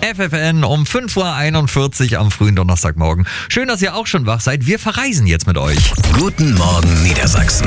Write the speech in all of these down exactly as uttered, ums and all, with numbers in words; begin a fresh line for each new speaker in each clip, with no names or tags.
F F N um fünf Uhr einundvierzig am frühen Donnerstagmorgen. Schön, dass ihr auch schon wach seid. Wir verreisen jetzt mit euch.
Guten Morgen Niedersachsen.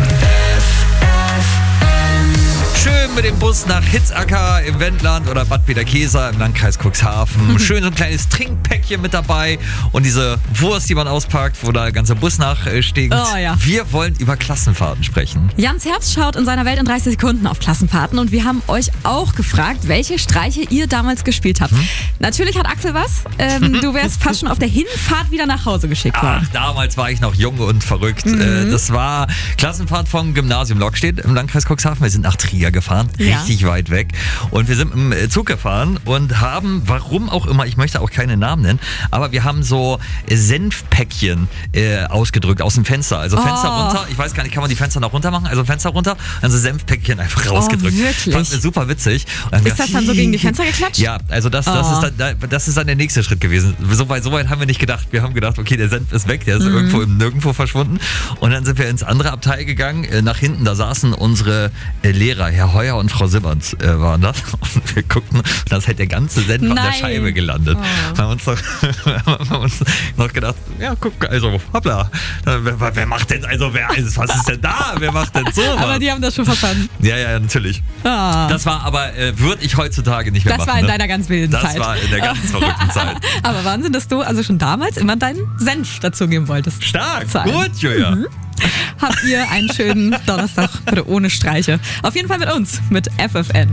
Schön mit dem Bus nach Hitzacker im Wendland oder Bad Peterkesa im Landkreis Cuxhaven. Schön so ein kleines Trinkpäckchen mit dabei und diese Wurst, die man auspackt, wo der ganze Bus nachstinkt.
Oh, ja.
Wir wollen über Klassenfahrten sprechen.
Jans Herbst schaut in seiner Welt in dreißig Sekunden auf Klassenfahrten und wir haben euch auch gefragt, welche Streiche ihr damals gespielt habt. Hm? Natürlich hat Axel was. Ähm, du wärst fast schon auf der Hinfahrt wieder nach Hause geschickt worden.
Ach, damals war ich noch jung und verrückt. Mhm. Das war Klassenfahrt vom Gymnasium Lockstedt im Landkreis Cuxhaven. Wir sind nach Trier gefahren,
Ja.
richtig weit weg. Und wir sind im Zug gefahren und haben, warum auch immer, ich möchte auch keine Namen nennen, aber wir haben so Senfpäckchen äh, ausgedrückt aus dem Fenster. Also Fenster
Oh.
runter, ich weiß gar nicht, kann man die Fenster noch runter machen? Also Fenster runter, dann so Senfpäckchen einfach rausgedrückt.
Oh, wirklich?
Fand ich super witzig. Und dann
Ist
gedacht,
das dann so gegen die Fenster geklatscht?
Ja, also das, das,
Oh.
ist dann, das ist dann der nächste Schritt gewesen. So weit, so weit haben wir nicht gedacht. Wir haben gedacht, okay, der Senf ist weg, der ist
Mhm.
irgendwo im Nirgendwo verschwunden. Und dann sind wir ins andere Abteil gegangen. Äh, Nach hinten, da saßen unsere äh, Lehrer, Herr Heuer und Frau Simmerns äh, waren das. Und wir guckten, und da ist halt der ganze Senf an der
Nein.
Scheibe gelandet.
Oh.
Wir haben uns, noch, wir haben uns noch gedacht, ja, guck, also, hoppla. Wer, wer macht denn, also, wer, was ist denn da? Wer macht denn so?
Aber die haben das schon verstanden.
Ja, ja, natürlich.
Ah.
Das war aber, äh, würde ich heutzutage nicht mehr
Das
machen.
war in
ne?
deiner ganz wilden
Das
Zeit.
war in der ganz verrückten Zeit.
Aber Wahnsinn, dass du also schon damals immer deinen Senf dazugeben wolltest.
Stark,
Zu allem.
gut, Julia.
Mhm. Habt ihr einen schönen Donnerstag bitte ohne Streiche. Auf jeden Fall mit uns, mit F F N.